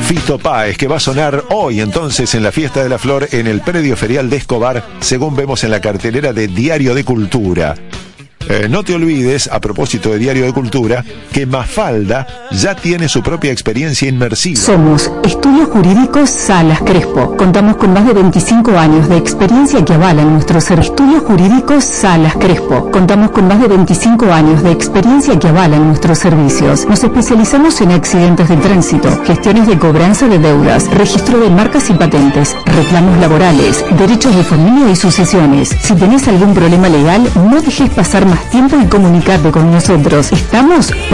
Fito Páez, que va a sonar hoy entonces en la Fiesta de la Flor en el predio ferial de Escobar, según vemos en la cartelera de Diario de Cultura. No te olvides, a propósito de Diario de Cultura, que Mafalda ya tiene su propia experiencia inmersiva. Somos Estudios Jurídicos Salas Crespo. Contamos con más de 25 años de experiencia que avalan nuestros servicios. Estudios Jurídicos Salas Crespo. Contamos con más de 25 años de experiencia que avalan nuestros servicios. Nos especializamos en accidentes de tránsito, gestiones de cobranza de deudas, registro de marcas y patentes, reclamos laborales, derechos de familia y sucesiones. Si tenés algún problema legal, no dejes pasar más tiempo y comunicarte con nosotros. Estamos